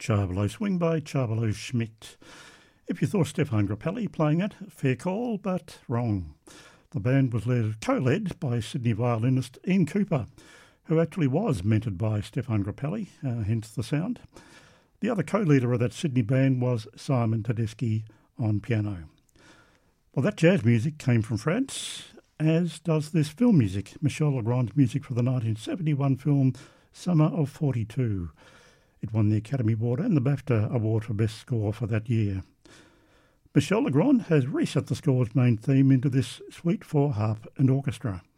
Charbello Swing by Charbello Schmidt. If you thought Stefan Grappelli playing it, fair call, but wrong. The band was co-led by Sydney violinist Ian Cooper, who actually was mentored by Stefan Grappelli, hence the sound. The other co-leader of that Sydney band was Simon Tedeschi on piano. Well, that jazz music came from France, as does this film music, Michel Legrand's music for the 1971 film Summer of 42. It won the Academy Award and the BAFTA Award for Best Score for that year. Michel Legrand has reset the score's main theme into this suite for harp and orchestra.